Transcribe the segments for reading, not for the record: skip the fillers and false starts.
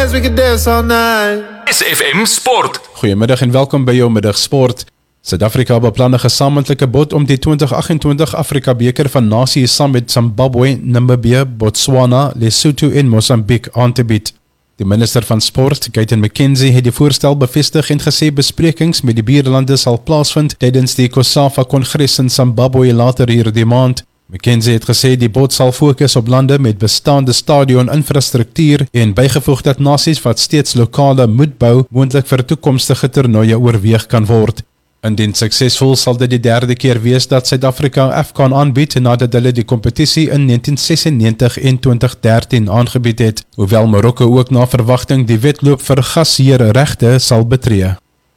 dance, we can dance all night. SFM Sport. Goeiemiddag en welkom by jou middagsport. Suid-Afrika beplan 'n gesamentlike bod om die 2028 Afrika beker van Nasies saam met Zimbabwe, Namibië, Botswana, Lesotho en Mosambiek aan te bied. Die minister van Sport, Gayton McKenzie, het die voorstel bevestig en gesê besprekings met die buurlande sal plaasvind tydens die COSAFA-kongres in Zimbabwe later hierdie maand. McKenzie het gesê die bod sal fokus op lande met bestaande stadion-infrastruktuur en bygevoeg dat nasies wat steeds lokale moet bou, moontlik vir toekomstige toernooie oorweeg kan word. Indien suksesvol sal dit die derde keer wees dat Suid-Afrika AFCON aanbied nadat hulle die kompetisie in 1996 en 2013 aangebied het, hoewel Marokko ook na verwagting die wedloop vir gasheerregte sal betree.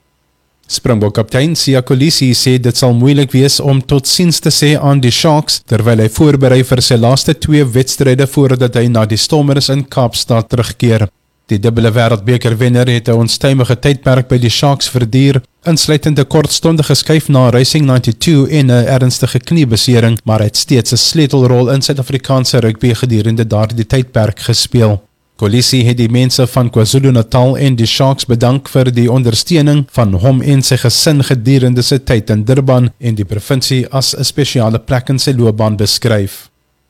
Springbok-kaptein Siya Kolisi sê dit sal moeilik wees om totsiens te sê aan die Sharks terwyl hy voorberei vir sy laaste 2 wedstryde voordat hy na die Stormers in Kaapstad terugkeer. Die dubbele wêreldbekerwenner het 'n onstuimige tydperk by die Sharks verduur, insluitend 'n kortstondige skuif na Racing 92 en 'n ernstige kniebesering, maar hy het steeds 'n sleutelrol in Suid-Afrikaanse rugby gedurende daardie tydperk gespeel. Kolisi het die mense van KwaZulu-Natal en die Sharks bedank vir die ondersteuning van hom en sy gesin gedurende sy tyd in Durban en die provinsie as 'n spesiale plek in sy loopbaan beskryf.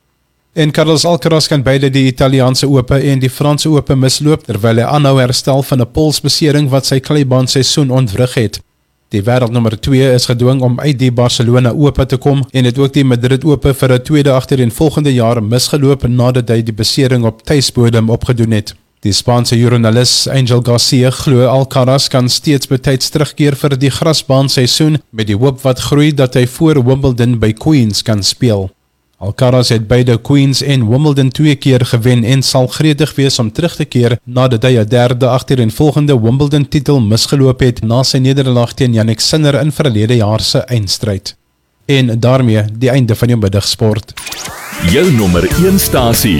En Carlos Alcaraz kan beide die Italiaanse Ope en die Franse Ope misloop terwyl hy aanhou herstel van 'n polsbesering wat sy kleibanseisoen ontwrig het. Die wêreldnommer 2 is gedwing om uit die Barcelona Ope te kom en het ook die Madrid Ope vir 'n tweede agtereenvolgende jaar misgeloop nadat hy die besering op tuisbodem opgedoen het. Die Spaanse joernalis Angel Garcia glo Alcaraz kan steeds betyds terugkeer vir die grasbaanseisoen met die hoop wat groei dat hy voor Wimbledon by Queens kan speel. Alcaraz het beide Queens en Wimbledon 2 keer gewen en sal gretig wees om terug te keer nadat hy 'n derde agtereenvolgende Wimbledon titel misgeloop het na sy nederlaag teen Jannik Sinner in verlede jaar se eindstryd. En daarmee die einde van jou middagsport. Jou nommer 1 stasie